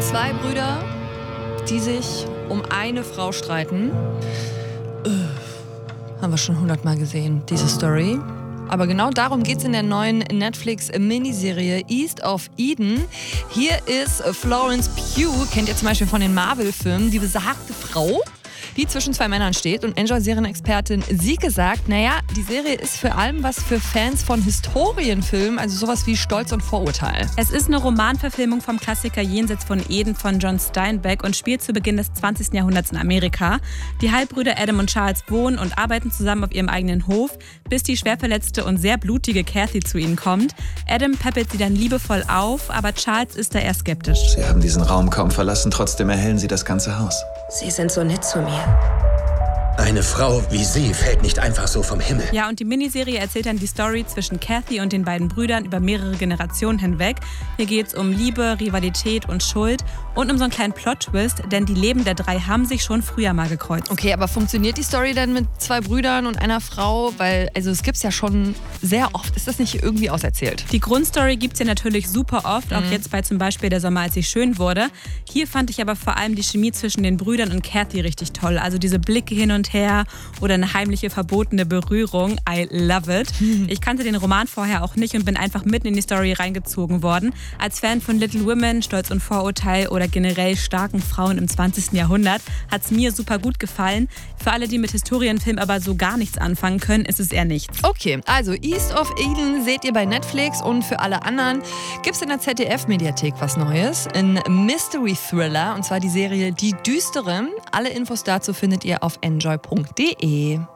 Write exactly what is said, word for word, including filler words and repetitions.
Zwei Brüder, die sich um eine Frau streiten. Äh, haben wir schon hundertmal gesehen, diese Story. Aber genau darum geht es in der neuen Netflix-Miniserie East of Eden. Hier ist Florence Pugh, kennt ihr zum Beispiel von den Marvel-Filmen, die besagte Frau, die zwischen zwei Männern steht. Und Enjoy-Serienexpertin Sieke sagt, naja, die Serie ist vor allem was für Fans von Historienfilmen, also sowas wie Stolz und Vorurteil. Es ist eine Romanverfilmung vom Klassiker Jenseits von Eden von John Steinbeck und spielt zu Beginn des zwanzigsten Jahrhunderts in Amerika. Die Halbbrüder Adam und Charles wohnen und arbeiten zusammen auf ihrem eigenen Hof, bis die schwerverletzte und sehr blutige Kathy zu ihnen kommt. Adam peppelt sie dann liebevoll auf, aber Charles ist da eher skeptisch. Sie haben diesen Raum kaum verlassen, trotzdem erhellen Sie das ganze Haus. Sie sind so nett zu mir. Eine Frau wie sie fällt nicht einfach so vom Himmel. Ja, und die Miniserie erzählt dann die Story zwischen Kathy und den beiden Brüdern über mehrere Generationen hinweg. Hier geht es um Liebe, Rivalität und Schuld und um so einen kleinen Plot-Twist, denn die Leben der drei haben sich schon früher mal gekreuzt. Okay, aber funktioniert die Story denn mit zwei Brüdern und einer Frau? Weil, also es gibt's ja schon sehr oft. Ist das nicht irgendwie auserzählt? Die Grundstory gibt's ja natürlich super oft, auch mhm. jetzt bei zum Beispiel Der Sommer, als sie schön wurde. Hier fand ich aber vor allem die Chemie zwischen den Brüdern und Kathy richtig toll. Also diese Blicke hin und her oder eine heimliche verbotene Berührung. I love it. Ich kannte den Roman vorher auch nicht und bin einfach mitten in die Story reingezogen worden. Als Fan von Little Women, Stolz und Vorurteil oder generell starken Frauen im zwanzigsten Jahrhundert hat es mir super gut gefallen. Für alle, die mit Historienfilm aber so gar nichts anfangen können, ist es eher nichts. Okay, also East of Eden seht ihr bei Netflix und für alle anderen gibt es in der Z D F-Mediathek was Neues. Ein Mystery Thriller und zwar die Serie Die Düstere. Alle Infos dazu findet ihr auf enjoy punkt de.